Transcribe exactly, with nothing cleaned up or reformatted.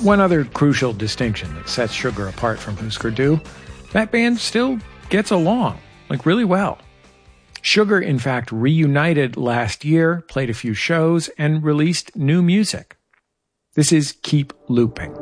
One other crucial distinction that sets Sugar apart from Husker Du, that band still gets along, like really well. Sugar, in fact, reunited last year, played a few shows, and released new music. This is Keep Looping.